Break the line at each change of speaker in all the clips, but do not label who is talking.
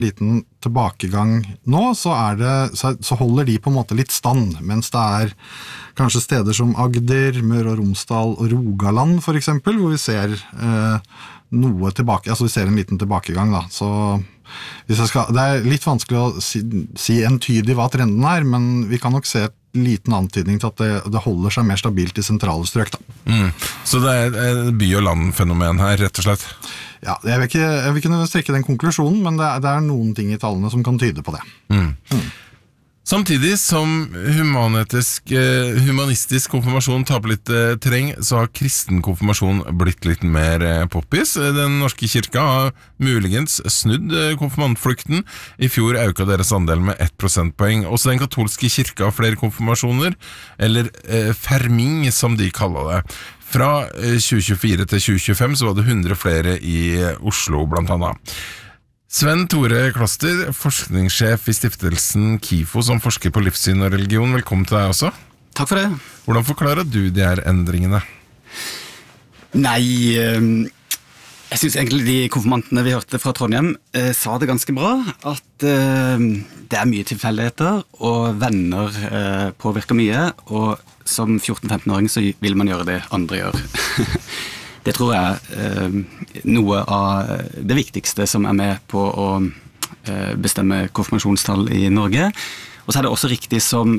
liten tilbakegang nå, så holder de på en måte litt stand, mens det kanskje steder som Agder, Møre og Romsdal og Rogaland for eksempel, hvor vi ser noe tilbake, altså vi ser en liten tilbakegang da, så det litt vanskelig å si entydig hva trenden men vi kan nok se et liten antydning til at det holder seg mer stabilt i sentrale strøk da.
Så det et by- og landfenomen her, rett og slett?
Ja, jeg vil ikke strekke den konklusjonen, men det noen ting i tallene som kan tyde på det.
Samtidig som humanistisk konfirmasjon taper litt terreng, så har kristen konfirmasjon blitt litt mer poppis. Den norske kirka har muligens snudd konfirmantflukten. I fjor økte deres andel med 1 prosentpoeng. Også den katolske kirka har flere konfirmasjoner, eller ferming som de kaller det. Fra 2024 til 2025 så var det 100 flere i Oslo blant annet. Sven Tore Kloster, forskningssjef i stiftelsen KIFO som forsker på livssyn og religion. Velkommen til deg også.
Takk for det.
Hvordan forklarer du de her endringene?
Nei, jeg synes egentlig de konfirmantene vi hørte fra Trondheim sa det ganske bra, at det mye tilfeldigheter, og venner påvirker mye, og som 14-15-åring så vil man gjøre det andre gjør. Det tror jeg noe av det viktigste som med på å bestemme konfirmasjonstall i Norge. Og så det også riktig som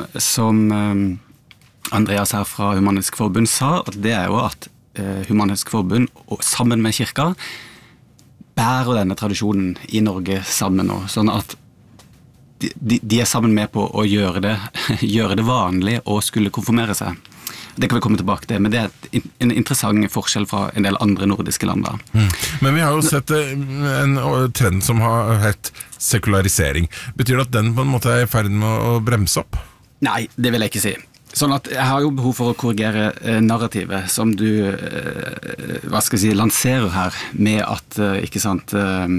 Andreas her fra Human-Etisk Forbund sa, at det jo at Human-Etisk Forbund sammen med kirka bærer denne tradisjonen i Norge sammen nå, sånn at de sammen med på å gjøre det vanlig å skulle konfirmere seg. Det kan vi komme tilbake til, men det en interessant forskjell fra en del andre nordiske land da.
Men vi har jo sett en trend som har hett sekularisering. Betyr det at den på en måte i ferd med å bremse opp?
Nei, det vil jeg ikke si. Sånn at jeg har jo behov for å korrigere narrativet som du, lanserer her, med at, ikke sant,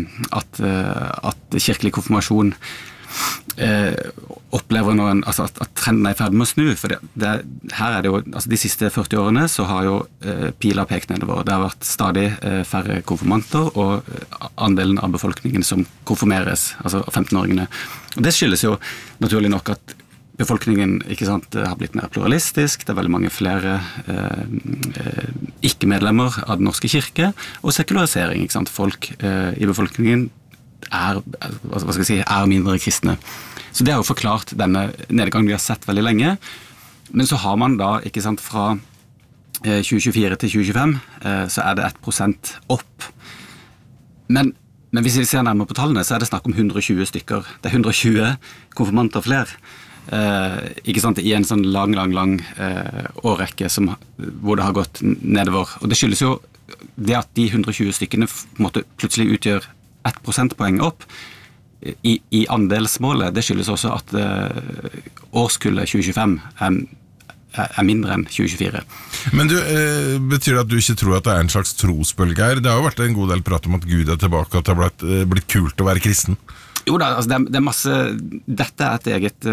at kirkelig konfirmasjon opplever nå at trenden i ferd med å snu, for her det jo, altså de siste 40 årene så har jo pila pekt nedover. Det har vært stadig færre konfirmanter, og andelen av befolkningen som konfirmeres, altså 15-åringene. Og det skyldes jo naturlig nok at befolkningen, ikke sant, har blitt mer pluralistisk, det veldig mange flere ikke-medlemmer av den norske kirke, og sekularisering, ikke sant, folk i befolkningen mindre kristne. Så det har jo forklart denne nedgangen vi har sett veldig lenge, men så har man da, ikke sant, fra 2024 til 2025, så det 1% opp. Men hvis vi ser nærmere på tallene, så det snakk om 120 stykker. Det 120 konfirmanter flere. Ikke sant, i en sånn lang årrekke hvor det har gått nedover. Og det skyldes jo det at de 120 stykkene plutselig utgjør 1 prosentpoeng opp i andelsmålet. Det skyldes også at årskullet 2025 mindre enn 2024. Men
betyr det at du ikke tror at det en slags trosbølge her? Det har jo vært en god del prat om at Gud tilbake, at det har blitt kult å være kristen.
Jo da, altså det masse. Dette et eget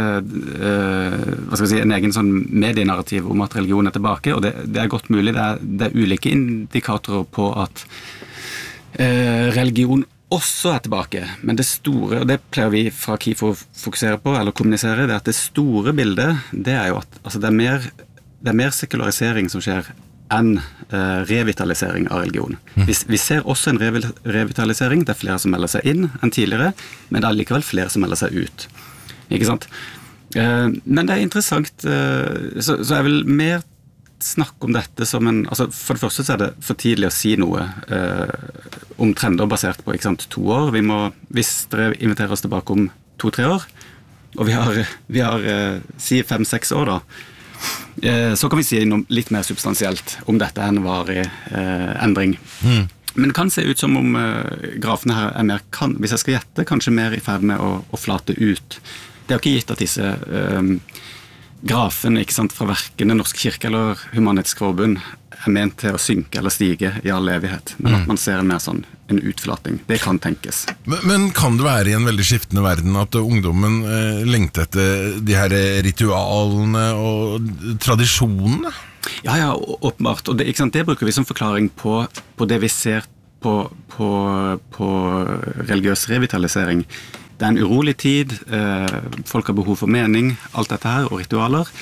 en egen sånn medienarrativ om at religion tilbake, og det godt mulig. Det ulike indikatorer på at religion også tilbake, men det store, og det pleier vi fra KIFO å fokusere på, eller kommunisere, det at det store bildet, det jo at altså det mer sekularisering som skjer enn revitalisering av religion. Vi ser også en revitalisering, det flere som melder seg inn enn tidligere, men det likevel flere som melder seg ut. Ikke sant? Men det interessant, så jeg vil mer snakke om dette som altså for det første så det for tidlig å si noe om trender basert på, ikke sant, 2 år. Hvis dere inviterer oss tilbake om 2-3 år, og vi har si 5-6 år da, så kan vi si noe litt mer substansielt om dette en varig endring. Men det kan se ut som om grafene her mer, hvis jeg skal gjette, kanskje mer i ferd med å flate ut. Det jo ikke gitt at disse grafen, ikke sant, fra hverken den norske kirke eller Human-Etisk Forbund ment til å synke eller stige i all evighet, men at man ser en mer sånn en utflating. Det kan tenkes. Men
kan det være i en veldig skiftende verden at ungdommen lengter etter de her ritualene og tradisjonene?
Ja, åpenbart. Og det, ikke sant, det bruker vi som forklaring på det vi ser på religiøs revitalisering. Det en urolig tid, folk har behov for mening, alt dette her, og ritualer.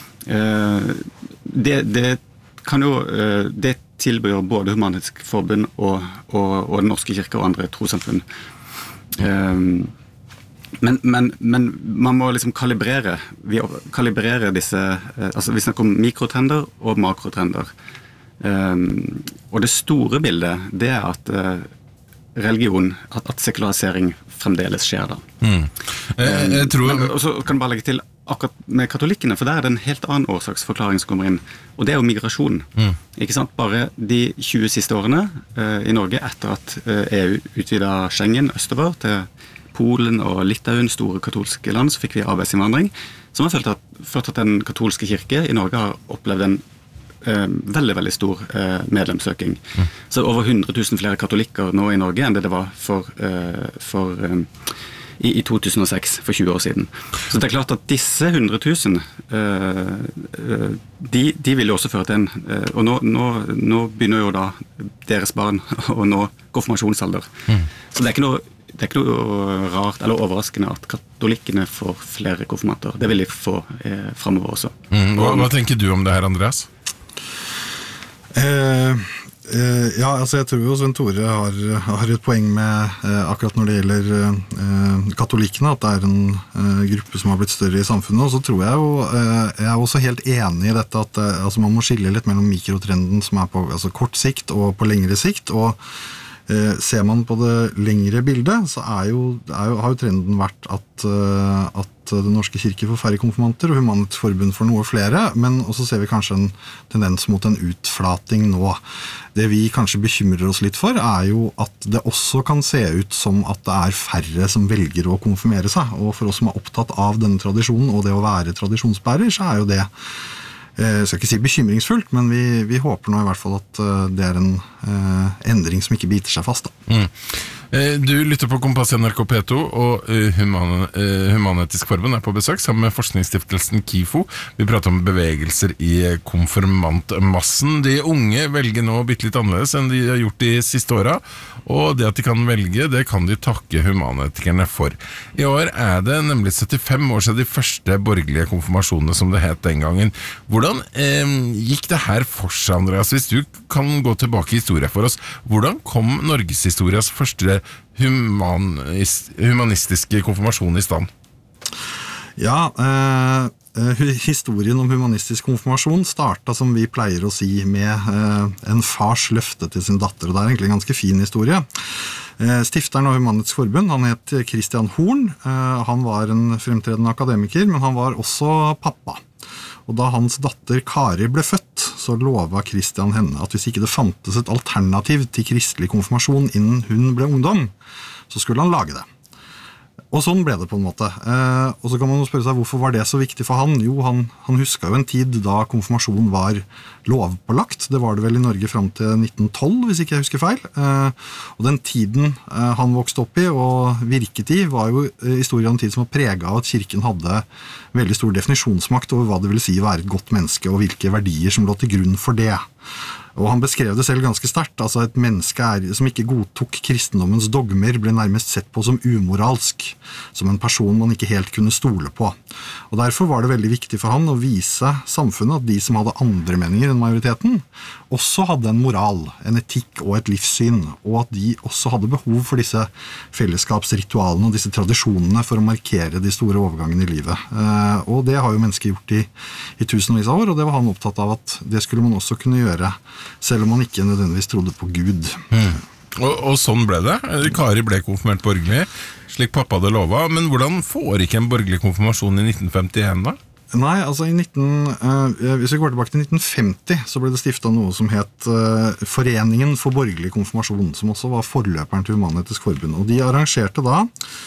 Det kan jo, det tilbyr både Human-Etisk Forbund og Den norske kirke og andre trossamfunn. Men man må liksom kalibrere disse, altså vi snakker om mikrotrender og makrotrender. Og det store bildet, det at religion, at sekularisering fremdeles skjer da.
Jeg tror...
Men så kan jeg bare legge til akkurat med katolikkene, for der det en helt annen årsaksforklaring som kommer inn, og det jo migrasjon. Ikke sant? Bare de 20 siste årene i Norge, etter at EU utvidet Schengen østover til Polen og Litauen, store katolske land, så fikk vi arbeidsinnvandring, som har ført at den katolske kirke i Norge har opplevd en veldig, veldig stor medlemssøking. Så over 100 000 flere katolikker nå i Norge enn det var i 2006, for 20 år siden. Så det klart at disse 100 000, de vil jo også føre til og nå begynner jo da deres barn å nå konfirmasjonsalder. Så det er ikke noe rart eller overraskende at katolikkene får flere konfirmanter. Det vil de få fremover også.
Hva tenker du om det her, Andreas?
Ja, altså jeg tror jo Svein Tore har et poeng med akkurat når det gjelder katolikkene, at det en gruppe som har blitt større i samfunnet, og så tror jeg jo, jeg er også helt enig i dette at altså man må skille litt mellom mikrotrenden som på altså kort sikt og på lengre sikt, og ser man på det lengre bildet, så har jo trenden vært at Den norske kirke får færre konfirmanter, og Human-Etisk Forbund får noe flere, men også ser vi kanskje en tendens mot en utflating nå. Det vi kanskje bekymrer oss litt for, jo at det også kan se ut som at det færre som velger å konfirmere seg, og for oss som opptatt av denne tradisjonen, og det å være tradisjonsbærer, så jo det jeg skal ikke si bekymringsfullt, men vi håper nå i hvert fall at det en endring som ikke biter seg fast da.
Du lytter på Kompass NRK P2, og Human-Etisk Forbund på besøk sammen med forskningsstiftelsen KIFO. Vi prater om bevegelser i konfirmantmassen. De unge velger nå bitte litt annerledes enn de har gjort de siste årene, og det at de kan velge, det kan de takke humanetikerne for. I år det nemlig 75 år siden de første borgerlige konfirmasjonene, som det het den gangen. Hvordan gikk det her for seg, Andreas? Hvis du kan gå tilbake i historien for oss, hvordan kom Norgeshistorias første humanistiske konfirmasjon i stand? Ja,
historien om humanistisk konfirmasjon startet, som vi pleier å si, med en fars løfte til sin datter, og det egentlig en ganske fin historie. Stifteren av Human-Etisk Forbund, han het Christian Horn. Han var en fremtredende akademiker, men han var også pappa. Og da hans datter Kari ble født, så lovet Christian henne at hvis ikke det fantes et alternativ til kristelig konfirmasjon innen hun ble ungdom, så skulle han lage det. Og sånn ble det på en måte. Og så kan man jo spørre seg, hvorfor var det så viktig for han? Jo, han husket jo en tid da konfirmasjon var lovpålagt. Det var det vel i Norge frem til 1912, hvis ikke jeg husker feil. Og den tiden han vokste opp i og virket i, var jo historien om tid som var preget av at kirken hadde veldig stor definisjonsmakt over hva det vil si å være et godt menneske, og hvilke verdier som lå til grunn for det. Og han beskrev det selv ganske sterkt, altså et menneske som ikke godtok kristendommens dogmer, ble nærmest sett på som umoralsk, som en person man ikke helt kunne stole på. Og derfor var det veldig viktig for han å vise samfunnet at de som hadde andre meninger enn majoriteten, også hadde en moral, en etikk og et livssyn, og at de også hadde behov for disse fellesskapsritualene og disse tradisjonene for å markere de store overgangene i livet. Og det har jo mennesker gjort i tusenvis av år, og det var han opptatt av at det skulle man også kunne gjøre, selv om man ikke nødvendigvis trodde på Gud.
Og sånn ble det. Kari ble konfirmert borgerlig, slik pappa hadde lovet. Men hvordan får ikke en borgerlig konfirmasjon i 1951 da?
Nei, altså hvis vi går tilbake til 1950, så ble det stiftet noe som het Foreningen for borgerlig konfirmasjon, som også var forløperen til Human-Etisk Forbund. Og de arrangerte da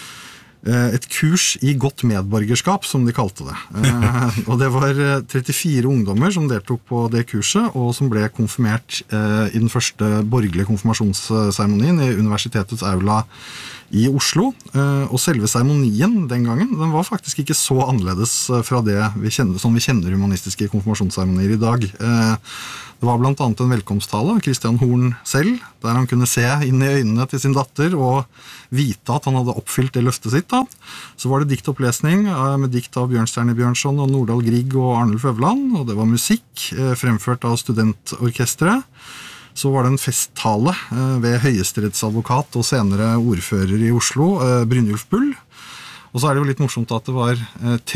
et kurs i godt medborgerskap, som de kalte det. Og det var 34 ungdommer som deltok på det kurset, og som ble konfirmert i den første borgerlige konfirmasjonsseremonien i universitetets aula i Oslo, og selve seremonien den gangen, den var faktisk ikke så annerledes fra det som vi kjenner humanistiske konfirmasjonsseremonier i dag. Det var blant annet en velkomsttale av Christian Horn selv, der han kunne se inn i øynene til sin datter og vite at han hadde oppfylt det løftet sitt. Da. Så var det diktopplesning med dikt av Bjørnstjerne Bjørnson og Nordahl Grieg og Arnulf Øverland, og det var musikk fremført av studentorkestret. Så var det en festtale ved høyesterettsadvokat og senere ordfører i Oslo, Brynjulf Bull. Og så er det jo litt morsomt at det var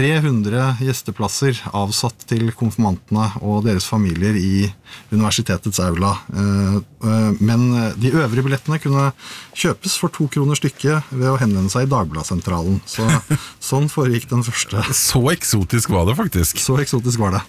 300 gjesteplasser avsatt til konfirmantene og deres familier i universitetets aula. Men de øvrige billettene kunne kjøpes for 2 kroner stykket ved å henvende seg i Dagbladsentralen. Så sånn foregikk den første.
Så eksotisk var det faktisk.
Så eksotisk var det.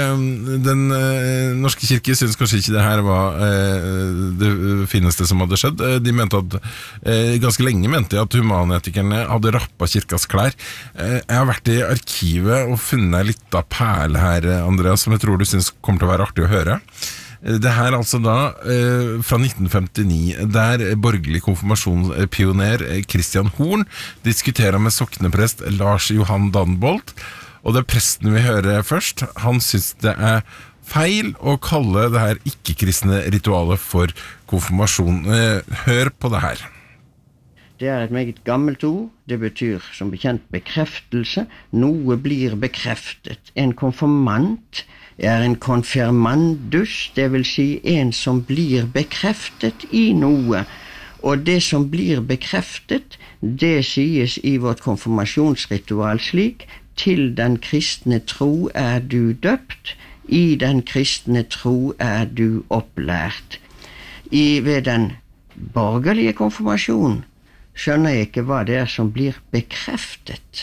Den norske kirke synes kanskje ikke det her var det fineste som hadde skjedd. De mente at, ganske lenge mente at humanetikerne hadde rappet kirkas klær. Jeg har vært i arkivet og funnet en liten perle her, Andreas, som jeg tror du synes kommer til å være artig å høre. Det her altså da fra 1959, der borgerlig konfirmasjonspioner Christian Horn diskuterer med sokneprest Lars Johan Danbolt, og det er presten vi hører først. Han synes det er feil å kalle det her ikke-kristne ritualet for konfirmasjon. Hør på det her.
Det et meget gammelt ord. Det betyr som bekjent bekreftelse. Noe blir bekreftet. En konfirmant en konfirmandus, det vil si en som blir bekreftet i noe. Og det som blir bekreftet, det sies i vårt konfirmasjonsritual slik: til den kristne tro du døpt, i den kristne tro du opplært. Ved den borgerlige konfirmasjonen skjønner jeg ikke hva det som blir bekreftet.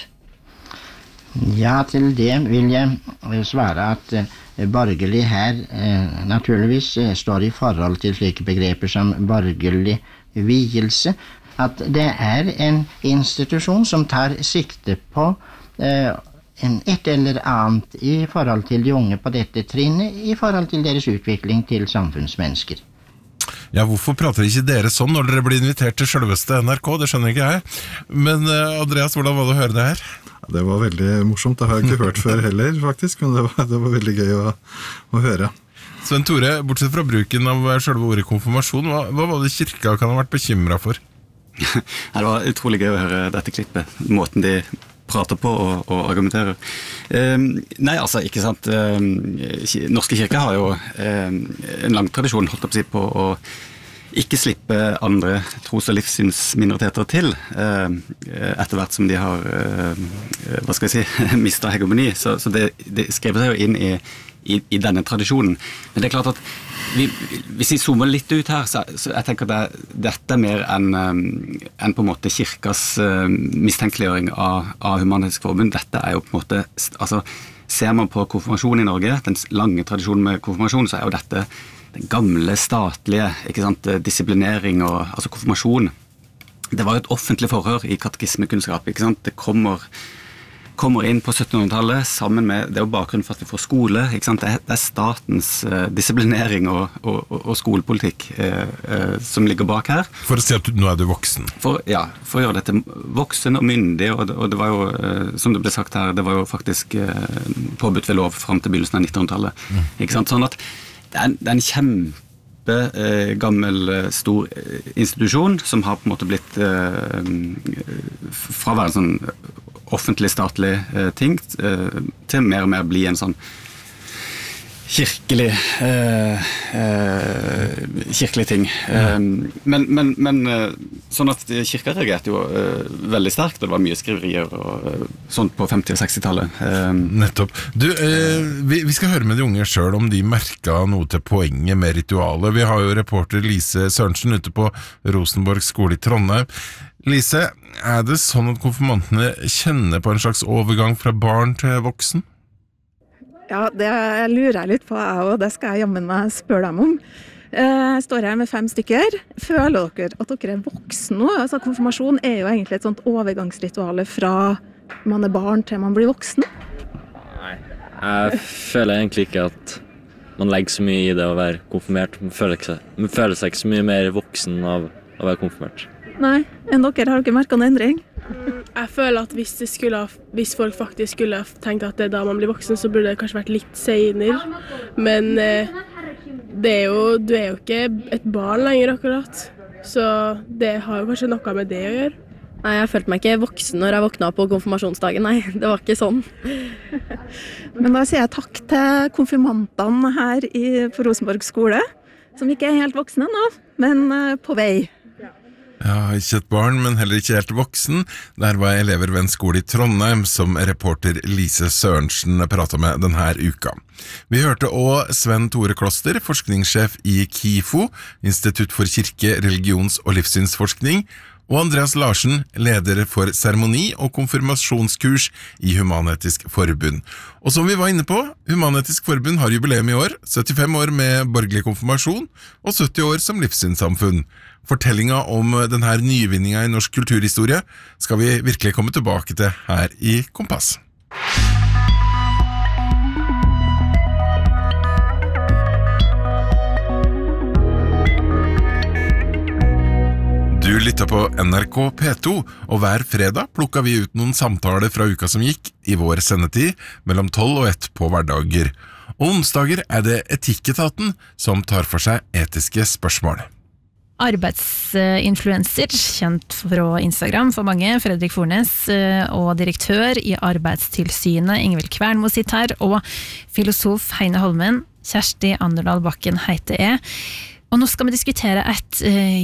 Ja, til det vil jeg svare at borgerlig her naturligvis står i forhold til slike begreper som borgerlig vielse, at det en institusjon som tar sikte på et eller annet i forhold til de unge på dette trinnet, i forhold til deres utvikling til samfunnsmennesker.
Ja, hvorfor prater ikke dere sånn når dere blir invitert til selveste NRK? Det skjønner ikke jeg. Men Andreas, hvordan var det å høre det her?
Det var veldig morsomt. Det har jeg ikke hørt før heller, faktisk. Men det var veldig gøy å høre.
Sven Tore, bortsett fra bruken av selve ordet konfirmasjon, hva var det kirka kan ha vært bekymret for?
Det var utrolig gøy å høre dette klippet. Måten de prater på og argumenterer. Nei, altså, ikke sant. Norske kirke har jo en lang tradisjon, holdt jeg på å ikke slippe andre tros- og livssynsminoriteter til etter hvert som de har mistet hegemoni. Så det skriver seg jo inn i denne tradisjonen. Men det klart at hvis vi zoomer litt ut her, så jeg tenker at dette mer enn på en måte kirkas mistenkeliggjøring av Human-Etisk Forbund. Dette jo på en måte, altså ser man på konfirmasjon i Norge, den lange tradisjonen med konfirmasjon, så jo dette den gamle statlige, ikke sant, disiplinering og altså konfirmasjon. Det var jo et offentlig forhør i katekismekunnskap, ikke sant? Det kommer inn på 1700-tallet sammen med, det jo bakgrunnen for at vi får skole, ikke sant? Det statens disiplinering og skolepolitikk som ligger bak her.
For å si at nå du voksen.
For å gjøre dette voksen og myndig, og det var jo, som det ble sagt her, det var jo faktisk påbudt ved lov frem til begynnelsen av 1900-tallet. Ikke sant? Sånn at det en kjempegammel, stor institusjon som har på en måte blitt fra å være en sånn offentlig, statlig ting til mer og mer bli en sånn kirkelig ting. Men sånn at kirka reagerte jo veldig sterkt, og det var mye skriverier og sånt på 50- og 60-tallet.
Nettopp. Du, vi skal høre med de unge selv om de merket noe til poenget med ritualet. Vi har jo reporter Lise Sørensen ute på Rosenborg skole i Trondheim. Lise, det sånn at konfirmantene kjenner på en slags overgang fra barn til voksen?
Ja, det lurer jeg litt på, og det skal jeg jammen meg spørre dem om. Jeg står her med 5 stykker. Føler dere at dere voksen nå? Altså, konfirmasjon jo egentlig et sånt overgangsrituale fra man barn til man blir voksen.
Nei, jeg føler egentlig ikke at man legger så mye i det å være konfirmert. Man føler seg ikke så mye mer voksen av å være konfirmert.
Nei, enn dere har ikke merket noen endring?
Jeg føler at hvis folk faktisk skulle tenkt at det er da man blir voksen, så burde det kanskje vært litt senere. Men du er jo ikke et barn lenger akkurat, så det har jo kanskje noe med det å gjøre.
Nei, jeg følte meg ikke voksen når jeg våkna på konfirmasjonsdagen, nei, det var ikke sånn.
Men da sier jeg takk til konfirmantene her på Rosenborg skole, som ikke er helt voksne ennå, men på vei.
Ja, ikke et barn, men heller ikke helt voksen. Der var elever ved en skole i Trondheim som reporter Lise Sørensen pratet med denne uka. Vi hørte også Sven Tore Kloster, forskningssjef i KIFO, Institutt for kirke-, religions- og livssynsforskning, og Andreas Larsen, leder for seremoni- og konfirmasjonskurs i Human-Etisk Forbund. Og som vi var inne på, Human-Etisk Forbund har jubileum i år, 75 år med borgerlig konfirmasjon og 70 år som livssynssamfunn. Fortellinga om denne nyvinninga i norsk kulturhistorie skal vi virkelig komme tilbake til her i Kompass. Du lytter på NRK P2, og hver fredag plukket vi ut noen samtaler fra uka som gikk i vår sendetid mellom 12 og 1 på hverdager. Og onsdager er det Etikketaten som tar for seg etiske spørsmål.
Arbeidsinfluencer, kjent fra Instagram for mange, Fredrik Fornes, og direktør i Arbeidstilsynet, Ingvild Kvernmo sitt her, og filosof Heine Holmen, Kjersti Anderdal Bakken heter jeg. Og nå skal vi diskutere et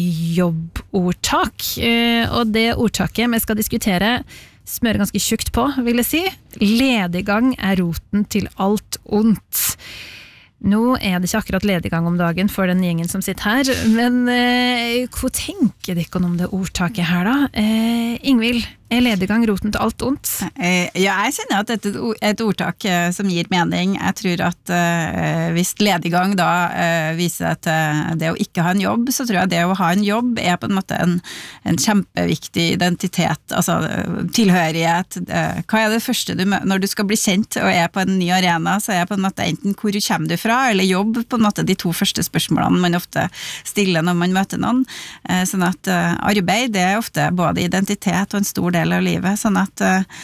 jobbordtak, og det ordtaket vi skal diskutere smører ganske tjukt på, vil jeg si. Lediggang er roten til alt ondt. Nå er det ikke akkurat lediggang om dagen for den gjengen som sitter her, men hva tenker dere om det ordtaket her da? Ingvild, er lediggang roten til alt ondt?
Ja, jeg kjenner at dette er et ordtak som gir mening. Jeg tror at hvis lediggang da viser at det å ikke ha en jobb, så tror jeg det å ha en jobb er på en måte en kjempeviktig identitet, altså tilhørighet. Hva er det første når du skal bli kjent og er på en ny arena, så er på en måte enten hvor kommer du fra, eller jobb, på en måte de to første spørsmålene man ofte stiller når man møter noen. Sånn at arbeid, det er ofte både identitet og en stor del av livet, sånn at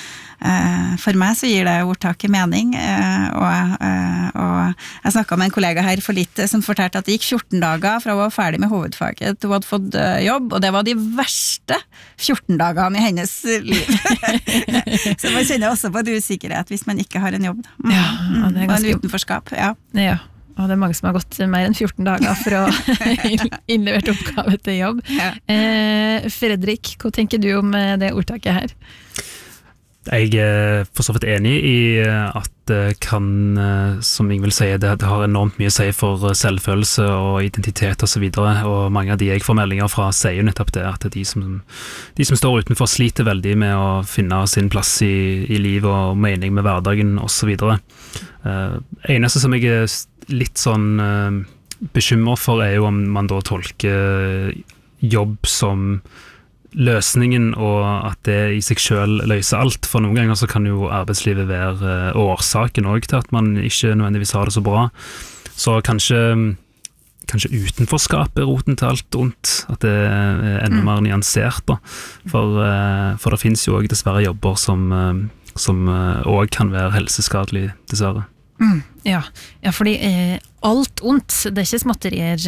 for meg så gir det ordtaket mening, og jeg snakket med en kollega her for litt som fortalte at det gikk 14 dager fra hun var ferdig med hovedfaget til hun hadde fått jobb, og det var de verste 14 dagene i hennes liv. Så man kjenner også på det usikkerhet hvis man ikke har en jobb.
Ja, det er ganske...
Og en utenforskap, ja.
Ja. Og det er mange som har gått mer enn 14 dager for å innlevert oppgave til jobb. Ja. Fredrik, hva tenker du om det ordtaket her?
Jeg er for så vidt enig i at det kan, som Ingvild sier, det har enormt mye å si for selvfølelse og identitet og så videre, og mange av de jeg får meldinger fra sier jo nettopp det, at de som står utenfor sliter veldig med å finne sin plass i livet og mening med hverdagen og så videre. Eneste som jeg er litt sånn bekymret for er jo om man da tolker jobb som løsningen, og at det i seg selv løser alt. For noen ganger så kan jo arbeidslivet være årsaken også til at man ikke nødvendigvis har det så bra. Så kanskje utenforskap er roten til alt ondt, at det er enda mer nyansert da. For det finnes jo også dessverre jobber som også kan være helseskadelig, dessverre.
Ja, fordi alt ondt, det er ikke småtterier.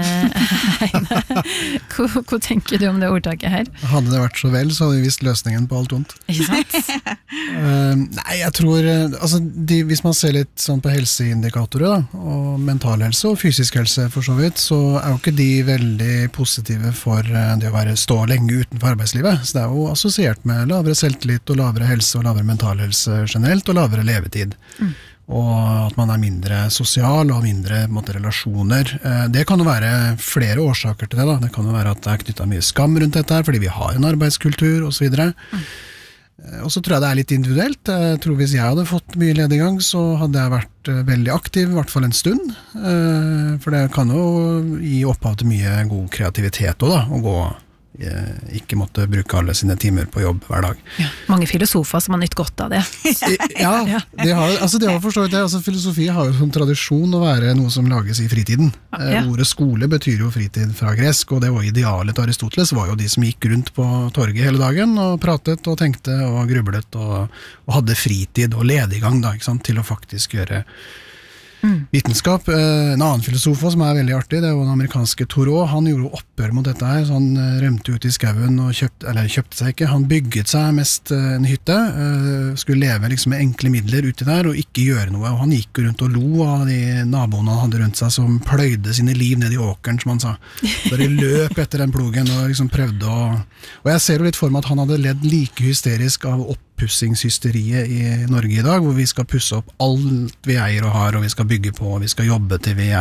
Hva tenker du om det ordtaket her?
Hadde det vært så vel, så hadde vi visst løsningen på alt ondt.
Ikke sant?
Nei, jeg tror, hvis man ser litt sånn på helseindikatorer da, og mental helse og fysisk helse for så vidt, så er jo ikke de veldig positive for det å stå lenge utenfor arbeidslivet. Så det er jo assosiert med lavere selvtillit og lavere helse og lavere mental helse generelt, og lavere levetid. Og at man er mindre sosial og har mindre relasjoner. Det kan jo være flere årsaker til det da. Det kan jo være at det er knyttet mye skam rundt dette her, fordi vi har en arbeidskultur og så videre. Og så tror jeg det er litt individuelt. Jeg tror hvis jeg hadde fått mye lediggang, så hadde jeg vært veldig aktiv, i hvert fall en stund. For det kan jo gi opphav til mye god kreativitet også da, å gå ikke måtte bruke alle sine timer på jobb hver dag.
Ja, mange filosofer som har nytt godt av det.
Ja, det har forstått det. Altså, filosofi har jo som tradisjon å være noe som lages i fritiden. Ordet skole betyr jo fritid fra gresk, og det var idealet til Aristoteles, var jo de som gikk rundt på torget hele dagen og pratet og tenkte og grublet og hadde fritid og lediggang da, ikke sant, til å faktisk gjøre vitenskap. En annen filosof som veldig artig, det var den amerikanske Thoreau. Han gjorde opprør mot dette her, så han rømte ut i skauen og kjøpte seg ikke. Han bygget seg mest en hytte, skulle leve liksom med enkle midler uti der og ikke gjøre noe. Og han gikk rundt og lo av de naboene han hadde rundt seg som pløyde sine liv ned i åkeren, som han sa. Så de løp etter den plogen og liksom prøvde å... Og jeg ser jo litt for meg at han hadde ledd like hysterisk av oppussingshysteriet i Norge i dag, hvor vi skal pusse opp alt vi eier og har, og vi skal bygge på, og vi skal jobbe til vi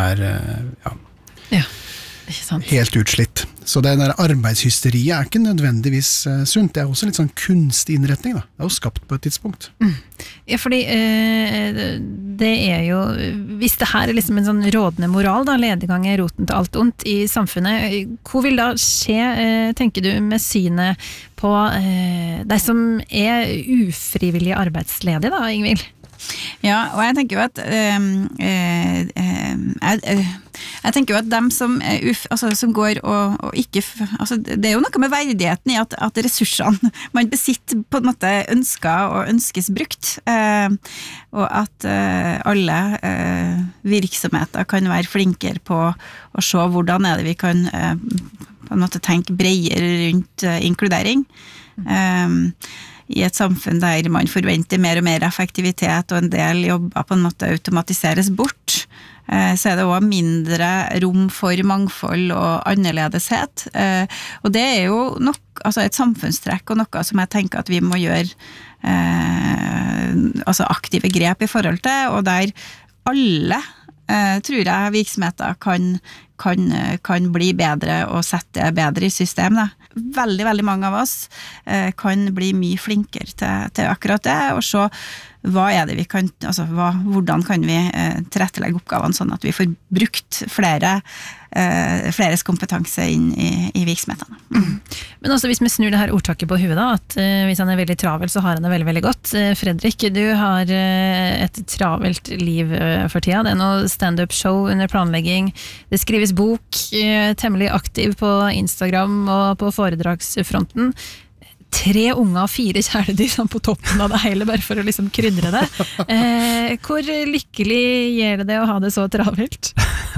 ikke sant.
Helt utslitt. Så det der arbeidshysteriet ikke nødvendigvis sunt, det også litt sånn kunstig innretning da. Det jo skapt på et tidspunkt.
Ja, fordi det jo, hvis det her liksom en sånn rådende moral da, lediggang roten til alt ondt i samfunnet, hva vil da skje, tenker du, med synet på de som ufrivillig arbeidsledige da, Ingvild?
Ja, og jeg tenker jo at jeg tenker jo at dem som, som går og ikke, det jo noe med verdigheten i at ressursene man besitter på en måte ønsker og ønskes brukt, og at alle virksomheter kan være flinkere på å se hvordan det vi kan på en måte tenke bredere rundt inkludering. I et samfunn der man forventer mer og mer effektivitet og en del jobber på en måte automatiseres bort, så det også mindre rom for mangfold og annerledeshet. Og det jo nok, et samfunnstrekk og noe som jeg tenker at vi må gjøre aktive grep i forhold til, og der alle tror jeg virksomheter kan bli bedre og sette bedre i system da. Veldig, veldig mange av oss kan bli mye flinkere til akkurat det, og så hva det vi kan, hvordan kan vi tilrettelegge oppgavene sånn at vi får brukt fleres kompetanse inn i virksomhetene.
Men også hvis vi snur det her ordtaket på huet da, at hvis han veldig travel, så har han det veldig, veldig godt. Fredrik, du har et travelt liv for tida. Det noe stand-up show under planlegging. Det skrives bok, temmelig aktiv på Instagram og på foredragsfronten. 3 unger og 4 kjæledyr på toppen av det hele, bare for å liksom krydre det. Hvor lykkelig gjør det å ha det så travelt?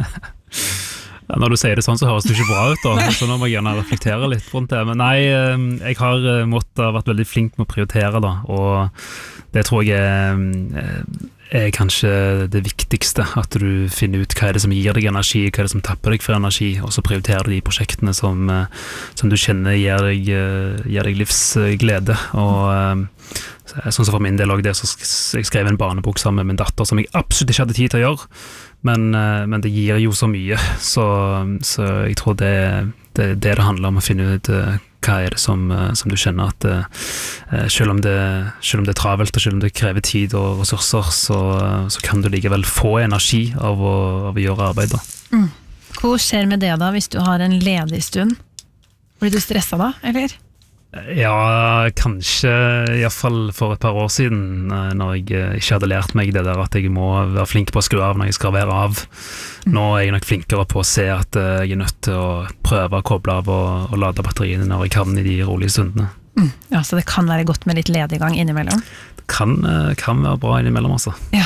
Når du sier det sånn, så høres det ikke bra ut da. Så nå må jeg gjerne reflektere litt rundt det. Men nei, jeg har vært veldig flink med å prioritere da, og det tror jeg kanskje det viktigste, at du finner ut hva det som gir deg energi, hva det som tapper deg for energi, og så prioriterer du de prosjektene som du kjenner gir deg livsglede. Og sånn som for min del også det, så jeg skrev en barnebok sammen med min datter, som jeg absolutt ikke hadde tid til å gjøre, men det gir jo så mye, så jeg tror det handler om å finne ut hva det som du kjenner at selv om det travelt og selv om det krever tid og ressurser, så kan du likevel få energi av å gjøre arbeid da.
Hva skjer med det da hvis du har en ledig stund? Blir du stresset da, eller?
Ja, kanskje i hvert fall for et par år siden, når jeg ikke hadde lært meg det der at jeg må være flink på å skru av når jeg skal være av. Nå jeg nok flinkere på å se at jeg nødt til å prøve å koble av og lade batteriene når jeg kan i de rolige stundene.
Ja, så det kan være godt med litt lediggang innimellom?
Det kan være bra innimellom, altså.
Ja,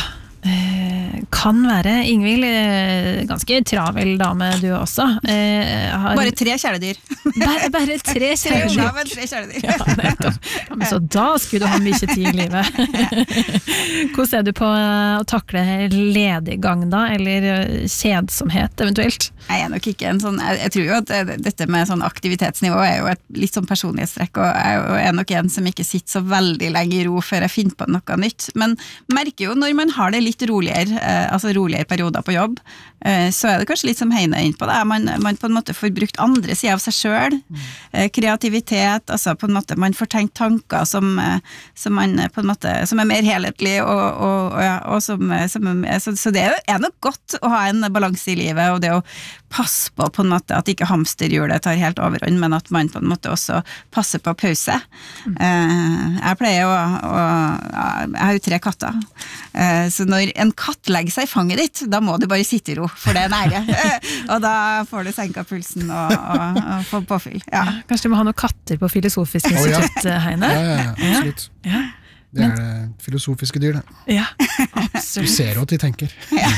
kan være. Ingvild, ganske travel dame du også.
Bare 3 kjæledyr.
Bare 3 kjæledyr.
Ja, men 3 kjæledyr.
Ja, men så da skulle du ha mye tid i livet. Hvordan ser du på å takle lediggang da, eller kjedsomhet eventuelt?
Jeg nok ikke en sånn, jeg tror jo at dette med sånn aktivitetsnivå jo et litt sånn personlighetstrekk, og jeg nok en som ikke sitter så veldig lenge i ro før jeg finner på noe nytt, men merker jo når man har det litt roligere altså roligere perioder på jobb, så det kanskje litt som Heine inn på det, man på en måte får brukt andre sider av seg selv, kreativitet, altså på en måte, man får tenkt tanker som man på en måte, som mer helhetlig, så det nok godt å ha en balanse i livet, og det å passe på en måte at ikke hamsterhjulet tar helt overhånd, men at man på en måte også passer på pause. Jeg pleier jeg har jo 3 katter, så når en katt legger seg i fanget ditt, da må du bare sitte i ro, for det nære. Og da får du senket pulsen og få påfyll. Ja.
Kanskje du må ha noen katter på Filosofisk institutt, Heine?
Ja, absolutt.
Ja.
Det det filosofiske dyr, det.
Ja, absolutt.
Du ser jo at de tenker.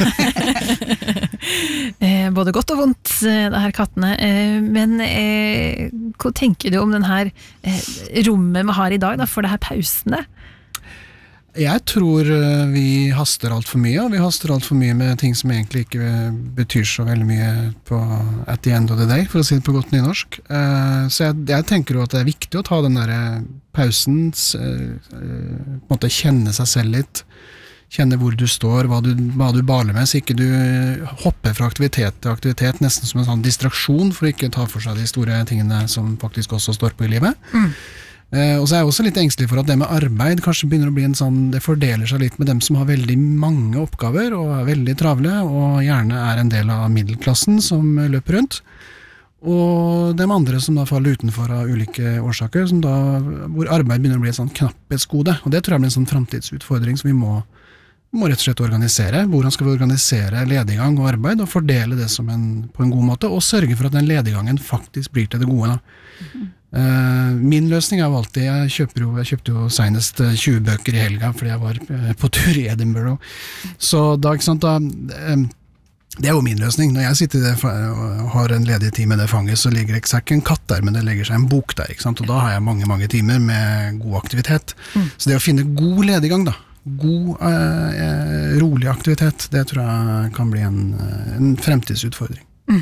Både godt og vondt, det her kattene. Men hva tenker du om den her rommet vi har i dag, da, for det her pausene?
Jeg tror vi haster alt for mye, og vi haster alt for mye med ting som egentlig ikke betyr så veldig mye på at the end of the day, for å si det på godt nynorsk. Så jeg tenker jo at det er viktig å ta den der pausen, på en måte kjenne seg selv litt, kjenne hvor du står, hva du baler med, så ikke du hopper fra aktivitet til aktivitet, nesten som en sånn distraksjon, for å ikke ta for seg de store tingene som faktisk også står på i livet. Og så er jeg også litt engstelig for at det med arbeid kanskje begynner å bli en sånn, det fordeler seg litt med dem som har veldig mange oppgaver og er veldig travle og gjerne er en del av middelklassen som løper rundt, og dem andre som da faller utenfor av ulike årsaker, som da, hvor arbeid begynner å bli et sånn knapphetsgode, og det tror jeg blir en sånn fremtidsutfordring som vi må rett og slett organisere. Hvordan skal vi organisere lediggang og arbeid og fordele det på en god måte, og sørge for at den lediggangen faktisk blir til det gode da. Min løsning er jo alltid, jeg kjøpte jo senest 20 bøker i helga fordi jeg var på tur i Edinburgh, så da, ikke sant, det er jo min løsning. Når jeg sitter og har en ledig tid med det fanget, så ligger det ikke en katt der, men det legger seg en bok der, ikke sant? Og da har jeg mange timer med god aktivitet. Så det å finne god lediggang da, god, rolig aktivitet, det tror jeg kan bli en fremtidsutfordring.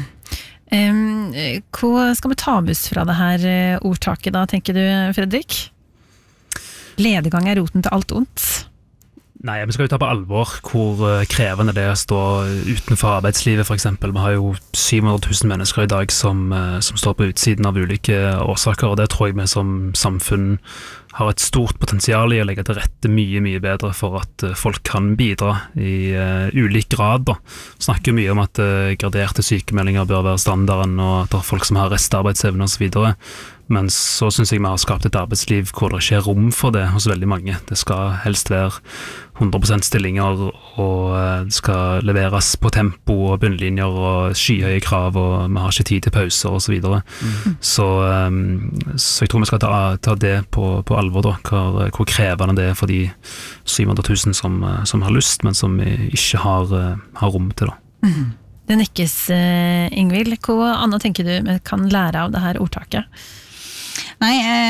Hva skal vi ta buss fra det her ordtaket da, tenker du, Fredrik? Lediggang er roten til alt ondt.
Nei, vi skal jo ta på alvor hvor krevende det er å stå utenfor arbeidslivet, for eksempel. Vi har jo 700 000 mennesker i dag som står på utsiden av ulike årsaker, og det tror jeg vi som samfunn har et stort potensial i å legge til rette mye bedre for at folk kan bidra i ulik grad. Da. Snakker mye om at graderte sykemeldinger bør være standarden, og at det er folk som har restarbeidsevne og så videre. Men så synes jeg vi har skapt et arbeidsliv hvor det ikke er rom for det hos veldig mange. Det skal helst være 100% stillinger, og det skal leveres på tempo og bunnlinjer og skyhøye krav, og vi har ikke tid til pauser og så videre. Så jeg tror vi skal ta det på alvor da, hvor krevende det er for de 700 000 som har lyst, men som ikke har rom til det.
Det nikkes, Ingvild. Hva annet tenker du vi kan lære av det her ordtaket?
Nei,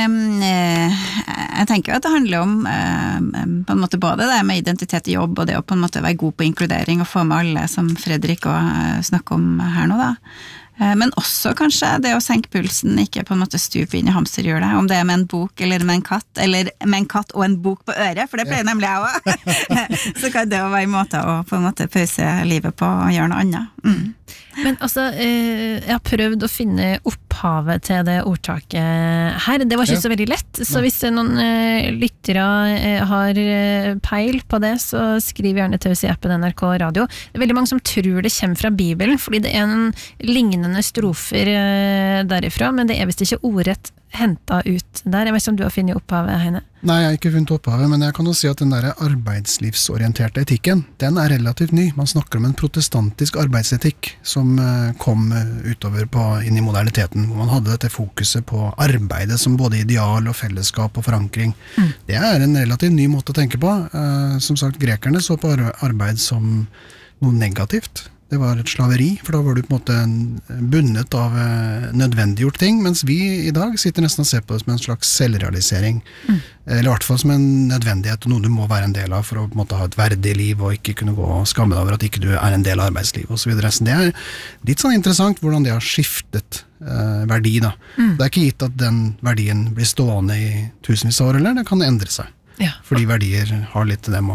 jeg tenker jo at det handler om på en måte både det med identitet i jobb og det å på en måte være god på inkludering og få med alle som Fredrik snakker om her nå da. Men også kanskje det å senke pulsen, ikke på en måte stupe inn i hamsterhjulet, om det er med en bok eller med en katt og en bok på øret, for det pleier nemlig jeg også. Så kan det jo være en måte å på en måte pause livet på og gjøre noe annet.
Men altså, jeg har prøvd å finne opphavet til det ordtaket her. Det var ikke så veldig lett, så hvis noen lyttere har peil på det, så skriv gjerne til oss i appen NRK Radio. Det er veldig mange som tror det kommer fra Bibelen, fordi det er en lignende strofer derifra, men det er visst ikke ordrett hentet ut der. Jeg vet ikke om du har funnet opphavet, Heine?
Nei, jeg har ikke funnet opphavet, men jeg kan jo si at den der arbeidslivsorienterte etikken, den er relativt ny. Man snakker om en protestantisk arbeidsetikk som kom utover inn i moderniteten, hvor man hadde dette fokuset på arbeidet som både ideal og fellesskap og forankring. Det er en relativt ny måte å tenke på. Som sagt, grekerne så på arbeid som noe negativt. Det var et slaveri, for da var du på en måte bundet av nødvendiggjort ting, mens vi i dag sitter nesten og ser på det som en slags selvrealisering. Eller i hvert fall som en nødvendighet, og noe du må være en del av for å på en måte ha et verdig liv, og ikke kunne gå og skamme deg over at ikke du er en del av arbeidsliv, og så videre. Så det er litt sånn interessant hvordan det har skiftet verdi da. Det er ikke gitt at den verdien blir stående i tusenvis av år, eller det kan endre seg. Fordi verdier har litt til dem å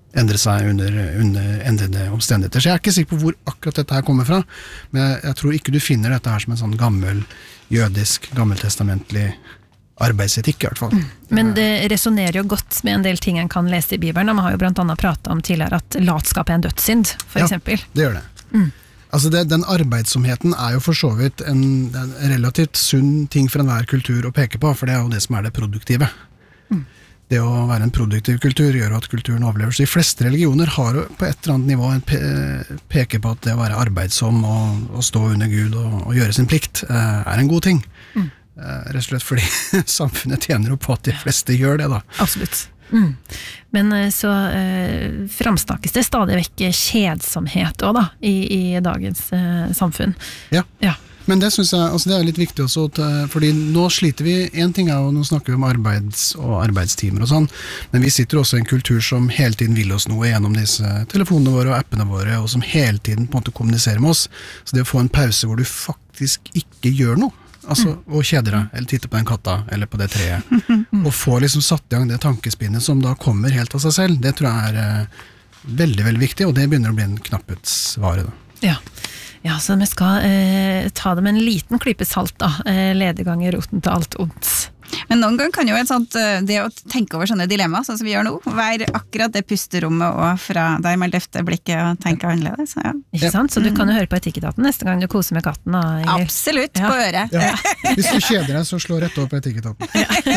endre seg under endrede omstendigheter. Så jeg ikke sikker på hvor akkurat dette her kommer fra, men jeg tror ikke du finner dette her som en sånn gammel, jødisk, gammeltestamentlig arbeidsetikk I hvert fall.
Men det resonerer jo godt med en del ting en kan lese I Bibelen. Man har jo blant annet pratet om tidligere at latskap en dødssynd, for eksempel.
Ja, det gjør det. Altså den arbeidsomheten jo for så vidt en relativt sunn ting for enhver kultur å peke på, for det jo det som det produktive. Det å være en produktiv kultur gjør at kulturen overlever. Så de fleste religioner har jo på et eller annet nivå peker på at det å være arbeidsom og stå under Gud og gjøre sin plikt en god ting. Rett og slett fordi samfunnet tjener jo på at de fleste gjør det da.
Absolutt. Men så framsnakkes det stadig vekk kjedsomhet også da, I dagens samfunn.
Ja. Men det synes jeg, altså det litt viktig også, fordi nå sliter vi, en ting jo, nå snakker vi om arbeidstimer og sånn, men vi sitter også I en kultur som hele tiden vil oss noe gjennom disse telefonene våre og appene våre, og som hele tiden på en måte kommuniserer med oss. Så det å få en pause hvor du faktisk ikke gjør noe, altså å kjede deg, eller titte på den katta, eller på det treet, og få liksom satt I gang det tankespinnet som da kommer helt av seg selv, det tror jeg veldig, veldig viktig, og det begynner å bli en knapphetsvare da.
Ja, så vi skal ta det med en liten klype salt da, ledegang roten til alt ondt.
Men noen gang kan jo det å tenke over sånne dilemmaer, sånn som vi gjør nå, være akkurat det pusterommet og fra deg med løfte blikket og tenke annerledes. Ja.
Ikke sant? Så du kan jo høre på Etikketaten neste gang du koser med katten. Da,
absolutt, på øret.
Ja. Hvis du kjeder deg, så slå rett opp på Etikketaten.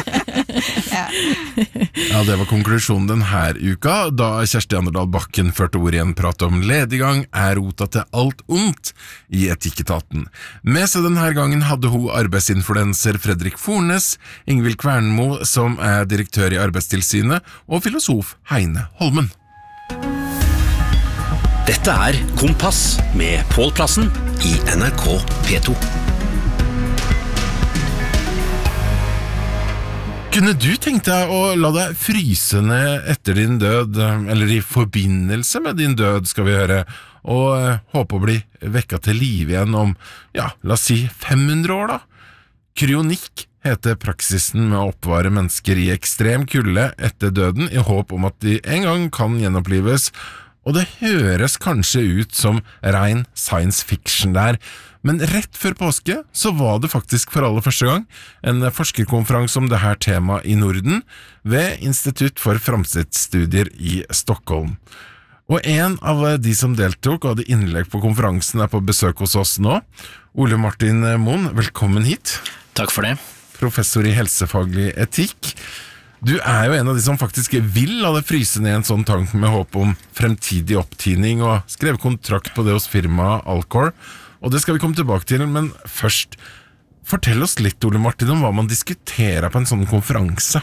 Ja, det var konklusjonen denne uka, da Kjersti Anderdal Bakken førte ord I en prat om lediggang rota til alt ondt I Etikketaten. Med seg denne gangen hadde hun arbeidsinfluencer Fredrik Fornes, Ingvild Kvernmo, som direktør I Arbeidstilsynet, og filosof Heine Holmen.
Dette Kompass med Pål Plassen I NRK P2.
Kunne du tenkt deg å la deg fryse ned etter din død, eller I forbindelse med din død, skal vi høre, og håpe å bli vekket til liv igjen om, ja, la oss si 500 år da? Kryonikk heter praksisen med å oppvare mennesker I ekstrem kulde etter døden I håp om at de en gang kan gjenopplives, og det høres kanskje ut som ren science fiction der, men rett før påske så var det faktisk for aller første gang en forskerkonferanse om det her temaet I Norden ved Institutt for Framtidsstudier I Stockholm. Og en av de som deltok og hadde innlegg på konferansen på besøk hos oss nå, Ole Martin Moen, velkommen hit.
Takk for det.
Professor I helsefaglig etikk. Du jo en av de som faktisk vil la det fryse ned en sånn tank med håp om fremtidig opptining og skrev kontrakt på det hos firmaet Alcor, og det skal vi komme tilbake til, men først, fortell oss litt, Ole Martin, om hva man diskuterer på en sånn konferanse.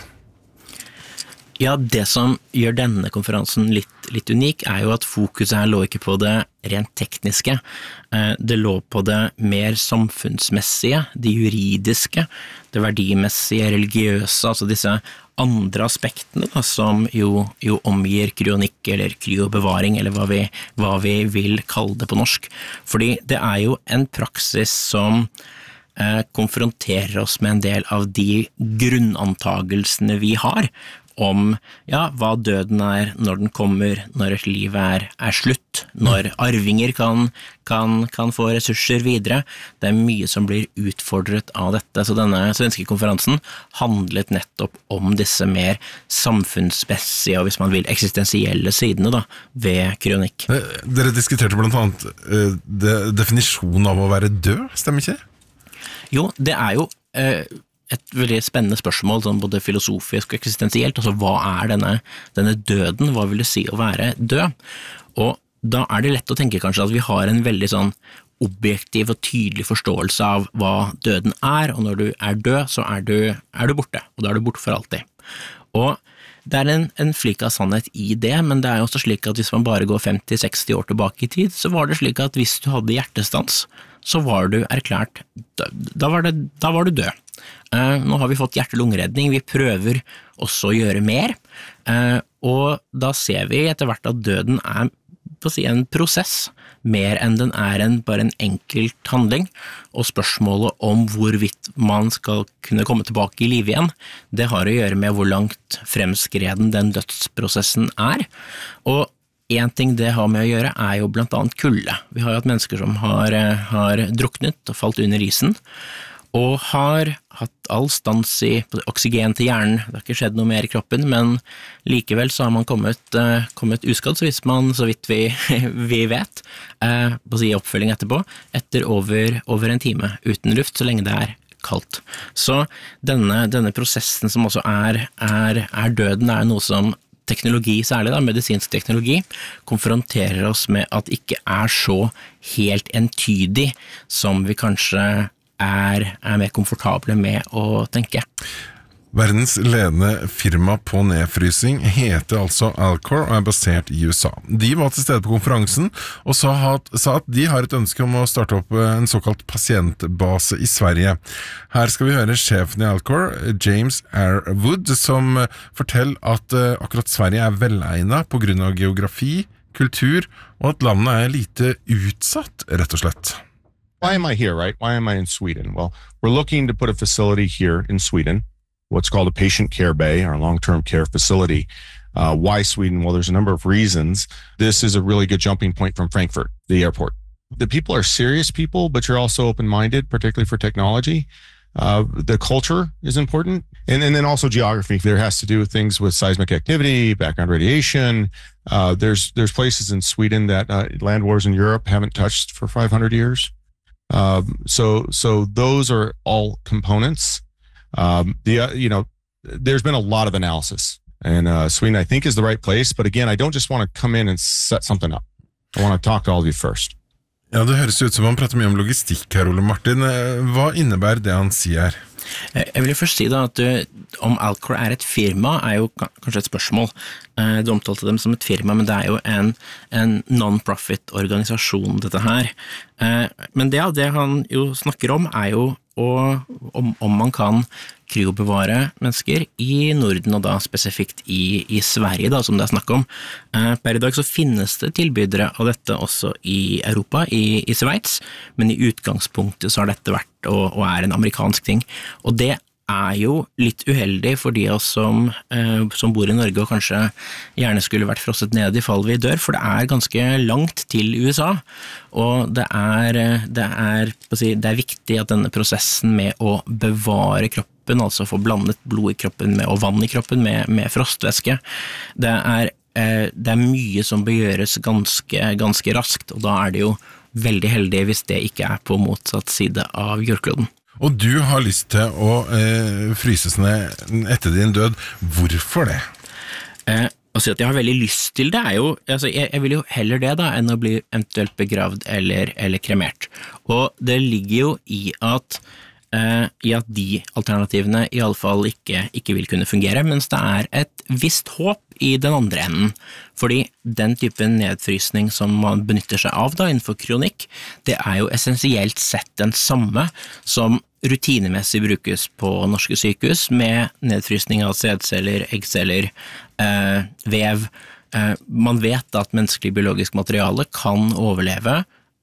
Ja, det som gjør denne konferansen litt unik jo at fokuset her lå ikke på det rent tekniske. Det lå på det mer samfunnsmessige, det juridiske, det verdimessige, religiøse, altså disse andre aspektene da, som jo omgir kryonikk eller kryobevaring, eller hva vi vil kalle det på norsk. Fordi det jo en praksis som konfronterer oss med en del av de grunnantagelsene vi har om hva døden når den kommer, når et liv slutt, når arvinger kan få ressurser videre. Det mye som blir utfordret av dette, så denne svenske konferansen handlet nettopp om disse mer samfunnsmessige og hvis man vil eksistensielle sidene da, ved kryonikk.
Dere diskuterte blant annet definisjonen av å være død, stemmer ikke det?
Jo, det jo et veldig spennende spørsmål, sånn både filosofisk og eksistensielt, altså hva denne døden, hva vil det si å være død? Og da det lett å tenke kanskje at vi har en veldig sånn objektiv og tydelig forståelse av hva døden og når du død, så du borte, og da du borte for alltid. Og det en flik av sannhet I det, men det jo også slik at hvis man bare går 50-60 år tilbake I tid, så var det slik at hvis du hadde hjertestans, så var du erklært død. Da var du død. Nå har vi fått hjerte-lungeredning, vi prøver også å gjøre mer, og da ser vi etter hvert at døden på å si, en prosess, mer enn den bare en enkelt handling, og spørsmålet om hvorvidt man skal kunne komme tilbake i liv igjen, det har å gjøre med hvor langt fremskreden den dødsprosessen og en ting det har med å gjøre jo blant annet kulde. Vi har jo hatt mennesker som har druknet og falt under isen, og har hatt all stans i oksygen til hjernen. Det har ikke skjedd noe mer i kroppen, men likevel så har man kommet uskadd, så vidt vi vet, på å si oppfølging etterpå, etter over en time uten luft, så lenge det kaldt. Så denne prosessen som også døden, noe som teknologi, særlig medisinsk teknologi, konfronterer oss med at det ikke så helt entydig som vi kanskje mer komfortable med å tenke.
Verdens ledende firma på nedfrysing heter altså Alcor og basert i USA. De var til stede på konferansen og sa at de har et ønske om å starte opp en såkalt pasientbase i Sverige. Her skal vi høre sjefen i Alcor, James R. Wood, som forteller at akkurat Sverige velegnet på grunn av geografi, kultur og at landet lite utsatt, rett og slett.
Why am I here, right? Why am I in Sweden? Well, we're looking to put a facility here in Sweden, what's called a patient care bay, our long-term care facility. Why Sweden? Well, there's a number of reasons. This is a really good jumping point from Frankfurt, the airport. The people are serious people, but you're also open-minded, particularly for technology. The culture is important. And then also geography. There has to do with things with seismic activity, background radiation. There's places in Sweden that land wars in Europe haven't touched for 500 years. So those are all components. There's been a lot of analysis, and Sweden, I think, is the right place. But again, I don't just want to come in and set something up. I want to talk to all of you first.
Ja, det høres ut som han prater mye om logistikk her, Ole Martin. Hva innebærer det han sier?
Jeg vil først si da at om Alcor et firma jo kanskje et spørsmål. Du omtalte dem som et firma, men det jo en non-profit organisasjon dette her. Men det han jo snakker om jo om man kan kryobevare mennesker i Norden, og da spesifikt i Sverige da, som det snakk om. Per i dag så finnes det tilbydere av dette også i Europa, i Sveits, men i utgangspunktet så har dette vært og en amerikansk ting. Og det jo litt uheldig for de oss som bor i Norge og kanskje gjerne skulle vært frosset ned i fall vi dør, for det ganske langt til USA, og det viktig at denne prosessen med å bevare kroppen, altså få blandet blod i kroppen og vann i kroppen med frostvæske, det mye som bør gjøres ganske raskt, og da det jo veldig heldig hvis det ikke på motsatt side av jordkloden.
Og du har lyst til å fryses ned etter din død. Hvorfor det?
Å si at jeg har veldig lyst til det jo, altså jeg vil jo heller det da, enn å bli eventuelt begravd eller kremert. Og det ligger jo i at de alternativene i alle fall ikke vil kunne fungere, mens det et visst håp i den andre enden. Fordi den typen nedfrysning som man benytter seg av da innenfor kronikk, det jo essensielt sett den samme som rutinemessig brukes på norske sykehus med nedfrysning av sædceller, eggceller, vev. Man vet at menneskelig biologisk materiale kan overleve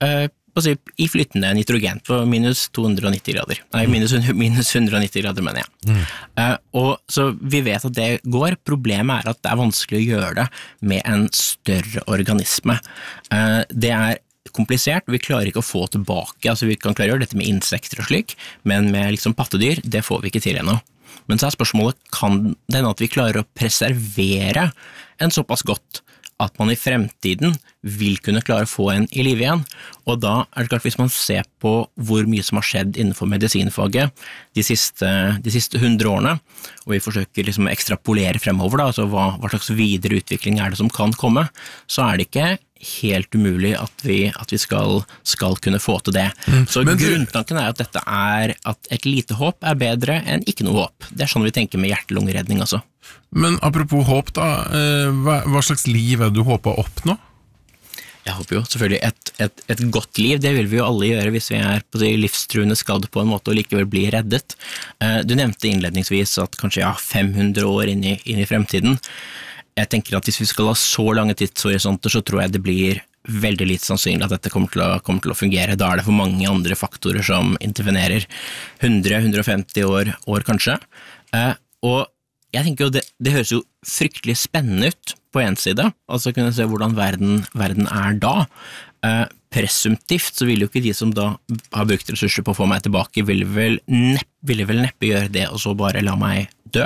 i flytende nitrogen på minus 290 grader. Nei, minus 190 grader, mener jeg. Og så vi vet at det går. Problemet at det vanskelig å gjøre det med en større organisme. Det komplisert, vi klarer ikke å få tilbake, altså vi kan klare å gjøre dette med insekter og slik, men med liksom pattedyr, det får vi ikke til ennå. Men så spørsmålet, kan det hende at vi klarer å preservere en såpass godt at man i fremtiden vil kunne klare å få en i liv igjen, og da det klart hvis man ser på hvor mye som har skjedd innenfor medisinfaget de siste 100 årene, og vi forsøker liksom å ekstrapolere fremover da, altså hva slags videre utvikling det som kan komme, så det ikke helt umulig at vi skal kunne få til det. Så grunntanken at dette at et lite håp bedre enn ikke noe håp. Det sånn vi tenker med hjerte-lungeredning altså.
Men apropos håp da, hva slags liv du håper å oppnå?
Jeg håper jo selvfølgelig et godt liv, det vil vi jo alle gjøre hvis vi på livstruende skadd på en måte og likevel blir reddet. Du nevnte innledningsvis at kanskje 500 år inn i fremtiden. Jeg tenker at hvis vi skal ha så lange tidshorisonter, så tror jeg det blir veldig litt sannsynlig at dette kommer til å fungere. Da det for mange andre faktorer som intervenerer. 100-150 år kanskje. Og jeg tenker jo det høres jo fryktelig spennende ut på en side, altså kunne se hvordan verden da. Presumptivt så vil jo ikke de som da har brukt ressurser på å få meg tilbake, ville vel neppe gjøre det og så bare la meg dø.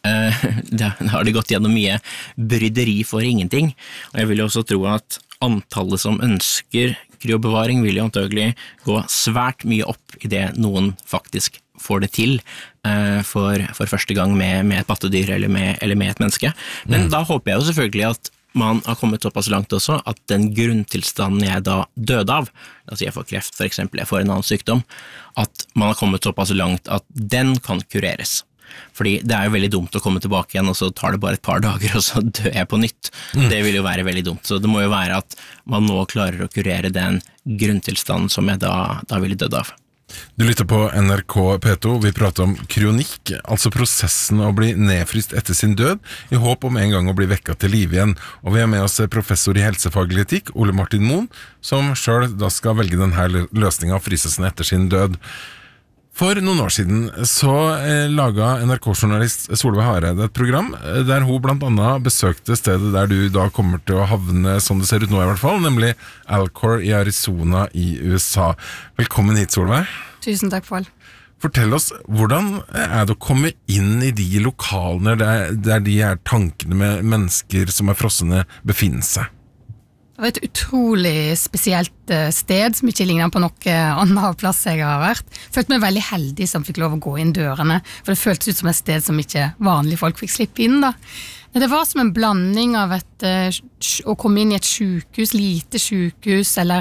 Da har det gått gjennom mye bryderi for ingenting, og jeg vil jo også tro at antallet som ønsker kryobevaring vil jo antagelig gå svært mye opp i det noen faktisk får det til for første gang med et pattedyr eller med et menneske. Men da håper jeg jo selvfølgelig at man har kommet såpass langt også at den grunntilstanden jeg da døde av, altså jeg får kreft for eksempel, jeg får en annen sykdom, at man har kommet såpass langt at den kan kureres. Fordi det jo veldig dumt å komme tilbake igjen, og så tar det bare et par dager, og så dør jeg på nytt. Det vil jo være veldig dumt. Så det må jo være at man nå klarer å kurere den grunntilstanden som jeg da ville dødd av.
Du lytter på NRK P2, vi prater om kryonikk, altså prosessen å bli nedfryst etter sin død, i håp om en gang å bli vekket til liv igjen. Og vi med oss professor i helsefaglig etikk, Ole Martin Moen, som selv da skal velge denne løsningen av frysesen etter sin død. For noen år siden så laget NRK-journalist Solveig Hareide et program der hun blant annet besøkte stedet der du da kommer til å havne, som det ser ut nå i hvert fall, nemlig Alcor i Arizona i USA. Velkommen hit, Solveig.
Tusen takk, Pål.
Fortell oss, hvordan det å komme inn i de lokalene der de her tankene med mennesker som frossende befinner seg?
Det var et utrolig spesielt sted som ikke ligner på noe annet plass jeg har vært. Følte meg veldig heldig som fikk lov å gå inn dørene, for det føltes ut som et sted som ikke vanlige folk fikk slippe inn da. Det var som en blanding av å komme inn i et sykehus, lite sykehus, eller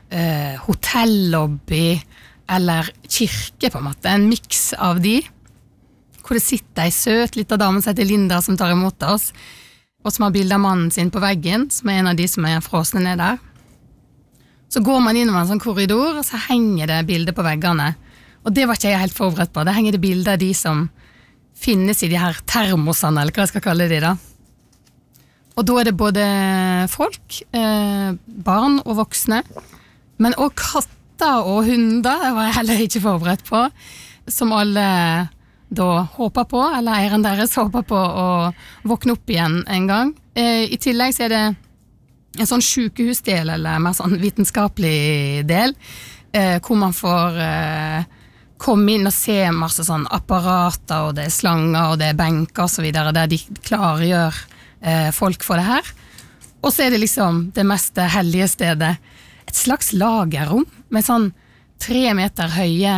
hotellobby, eller kirke på en måte, en mix av de, hvor det sitter en søt liten dame som heter Linda som tar imot oss, og som har bildet av mannen sin på veggen, som en av de som frosne ned der. Så går man innover en sånn korridor, og så henger det bilder på veggene. Og det var ikke jeg helt forberedt på. Det henger det bilder av de som finnes i de her termosene, eller hva jeg skal kalle de da. Og da det både folk, barn og voksne, men også katter og hunder, det var jeg heller ikke forberedt på, som alle da håper på, eller eieren deres håper på å våkne opp igjen en gang. I tillegg så det en sånn sykehusdel, eller mer sånn vitenskapelig del, hvor man får komme inn og se masse sånn apparater, og det slanger, og det benker og så videre, der de klargjør folk for det her. Og så det liksom det mest hellige stedet, et slags lagerrom, med sånn 3 meter høye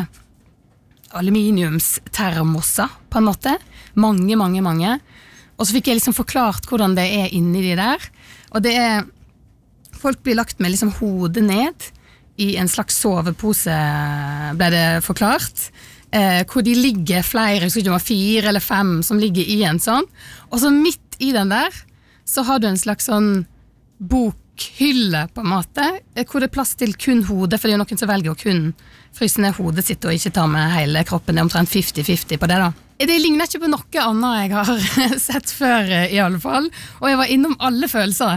aluminiumstermosser på en måte, mange, og så fikk jeg liksom forklart hvordan det inni de der, og det folk blir lagt med liksom hodet ned i en slags sovepose, ble det forklart, hvor de ligger flere, jeg husker ikke om det var 4 eller 5 som ligger i en sånn, og så midt i den der, så har du en slags sånn bokhylle på en måte, hvor det plass til kun hodet, for det jo noen som velger å kun fryse ned hodet sitt og ikke ta med hele kroppen, det omtrent 50-50 på det da. Det ligner ikke på noe annet jeg har sett før i alle fall, og jeg var innom alle følelser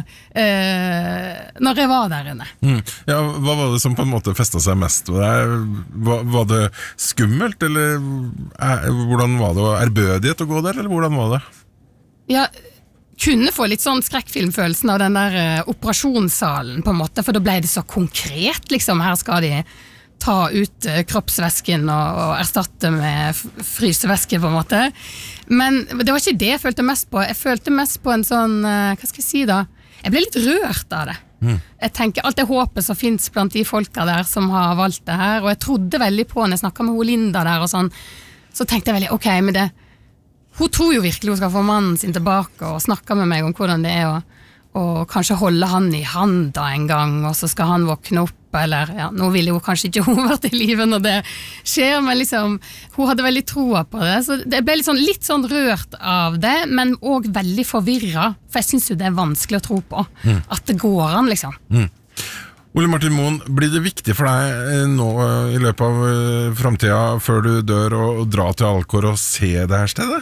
når jeg var der inne.
Ja, hva var det som på en måte festet seg mest? Var det skummelt, eller hvordan var det? Ærbødighet å gå der, eller hvordan var det?
Ja, kunne få litt sånn skrekkfilmfølelsen av den der operasjonssalen på en måte, for da ble det så konkret liksom, her skal de ta ut kroppsvæsken og erstatte med frysevæske på en måte, men det var ikke det jeg følte mest på. Jeg følte mest på en sånn, hva skal jeg si da, jeg ble litt rørt av det. Jeg tenker alt det håpet som finnes blant de folka der som har valgt det her, og jeg trodde veldig på når jeg snakket med Linda der og sånn, så tenkte jeg veldig, ok, men det hun tror jo virkelig hun skal få mannen sin tilbake og snakke med meg om hvordan det og kanskje holde han i handa en gang, og så skal han våkne opp, eller ja, nå ville jo kanskje ikke hun vært i livet når det skjer, men liksom, hun hadde veldig troa på det, så det ble litt sånn rørt av det, men også veldig forvirret, for jeg synes jo det vanskelig å tro på, at det går an liksom.
Ole Martin Moen, blir det viktig for deg nå i løpet av fremtiden før du dør å dra til Alcor og se det her stedet?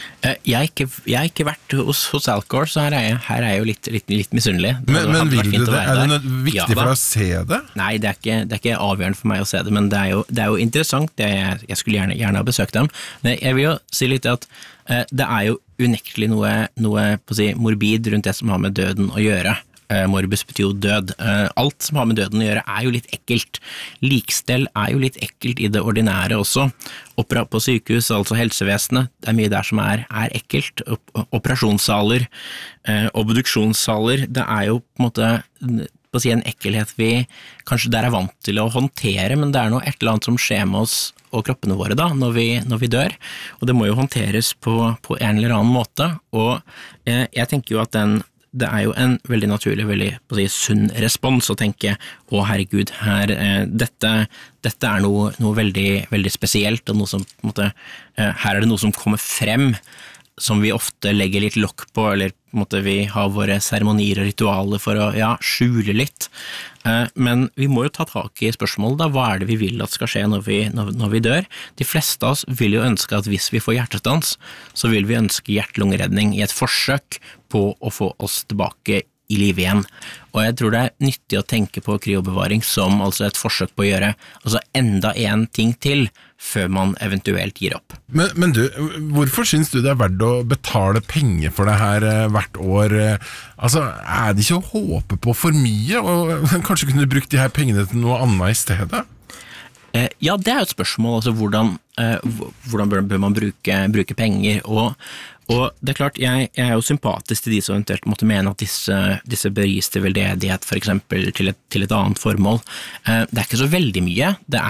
Jeg har ikke vært hos Alcor, så her er jeg jo litt misunnelig.
Men vil du det? Er det viktig for deg å se det?
Nei, det er ikke avgjørende for meg å se det, men det er jo interessant. Jeg skulle gjerne ha besøkt dem. Men jeg vil jo si litt at det er jo unektelig noe på å si, morbid rundt det som har med døden å gjøre. Morbus betyr jo død. Alt som har med døden å gjøre er jo litt ekkelt. Likstell er jo litt ekkelt i det ordinære også. Opera på sykehus, altså helsevesenet, det er mye der som er ekkelt. Operasjonssaler, obduksjonssaler, det er jo på en måte på å si en ekkelhet vi kanskje der er vant til å håndtere, men det er noe et eller annet som skjer med oss og kroppene våre da, når vi dør, og det må jo håndteres på en eller annen måte, og jeg tenker jo at det er jo en veldig naturlig, veldig på å si, sunn respons å tenke, herregud, dette er noe veldig, veldig spesielt, og noe som, på en måte, her er det noe som kommer frem, som vi ofte legger litt lokk på, eller på en måte vi har våre seremonier og ritualer for å skjule litt. Men vi må jo ta tak i spørsmålet da, hva er det vi vil at skal skje når vi dør? De fleste av oss vil jo ønske at hvis vi får hjertestans, så vil vi ønske hjerte-lungeredning i et forsøk på å få oss tilbake i liv igjen. Og jeg tror det er nyttig å tenke på kryobevaring som altså et forsøk på å gjøre altså enda en ting til før man eventuelt gir opp.
Men du, hvorfor synes du det er verdt å betale penger for det her hvert år? Altså, er det ikke å håpe på for mye, og kanskje kunne du brukt de her pengene til noe annet i stedet?
Ja, det er jo et spørsmål, altså hvordan bør man bruke penger, og det er klart, jeg er jo sympatisk til de som eventuelt måtte mene at disse bør gis til veldedighet, for eksempel til et annet formål. Det er ikke så veldig mye,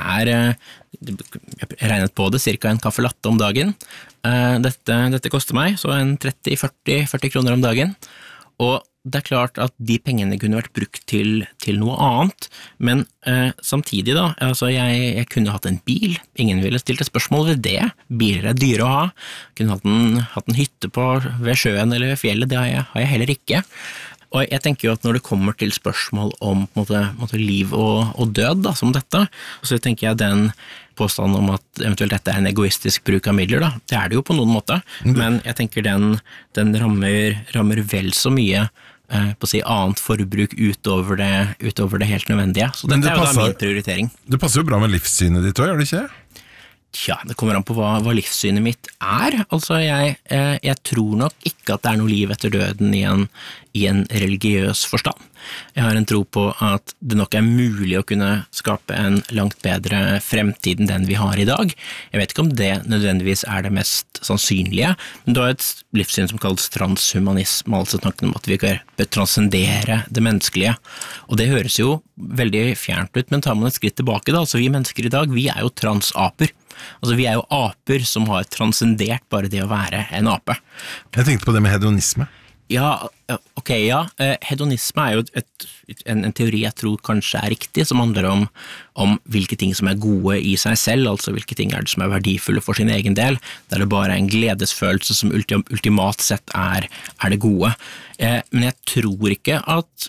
jeg regnet på det, cirka en kaffe latte om dagen. Dette koster meg, så en 30-40 kroner om dagen, og det er klart at de pengene kunne vært brukt til noe annet, men samtidig da, altså jeg kunne hatt en bil, ingen ville stilt et spørsmål ved det, biler er dyre å ha, kunne hatt en hytte ved sjøen eller ved fjellet, det har jeg heller ikke. Og jeg tenker jo at når det kommer til spørsmål om på en måte liv og død da, som dette, så tenker jeg den påstanden om at eventuelt dette er en egoistisk bruk av midler, da, det er det jo på noen måte, men jeg tenker den rammer vel så mye på å si annet forbruk utover det helt nødvendige. Så dette er jo da min prioritering.
Det passer jo bra med livssynet ditt også, gjør det ikke?
Tja, det kommer an på hva livssynet mitt er. Altså, jeg tror nok ikke at det er noe liv etter døden i en religiøs forstand. Jeg har en tro på at det nok er mulig å kunne skape en langt bedre fremtid enn den vi har i dag. Jeg vet ikke om det nødvendigvis er det mest sannsynlige, men det er et livssyn som kalles transhumanisme, altså tanken om at vi bør transcendere det menneskelige. Og det høres jo veldig fjernt ut, men tar man et skritt tilbake da, altså vi mennesker i dag, vi er jo transaper. Altså vi er jo aper som har transcendert bare det å være en ape.
Jeg tenkte på det med hedonisme.
Ja, ok, ja. Hedonisme er jo en teori jeg tror kanskje er riktig, som handler om hvilke ting som er gode i seg selv, altså hvilke ting er det som er verdifulle for sin egen del, der det bare er en gledesfølelse som ultimat sett er det gode. Men jeg tror ikke at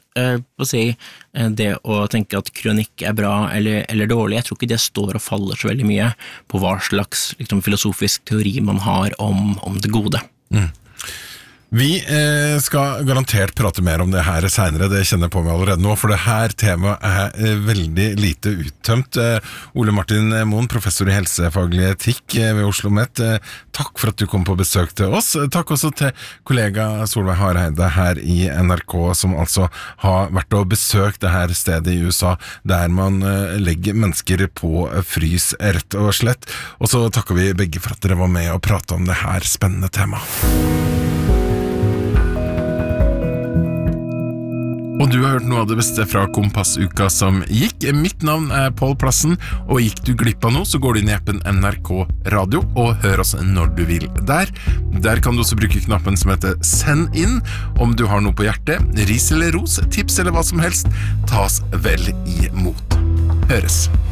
det å tenke at kronikk er bra eller dårlig, jeg tror ikke det står og faller så veldig mye på hva slags filosofisk teori man har om det gode.
Vi skal garantert prate mer om det her senere, det kjenner jeg på meg allerede nå, for det her temaet er veldig lite uttømt. Ole Martin Moen, professor i helsefaglig etikk ved Oslo Met, takk for at du kom på besøk til oss. Takk også til kollega Solveig Hareide her i NRK, som altså har vært og besøkt det her stedet i USA, der man legger mennesker på frys, rett og slett. Og så takker vi begge for at dere var med og pratet om det her spennende temaet. Og du har hørt noe av det beste fra Kompassuka som gikk. Mitt navn er Pål Plassen, og gikk du glipp av noe, så går du inn i appen NRK Radio og hør oss når du vil der. Der kan du også bruke knappen som heter Send inn. Om du har noe på hjertet, ris eller ros, tips eller hva som helst, tas vel imot. Høres.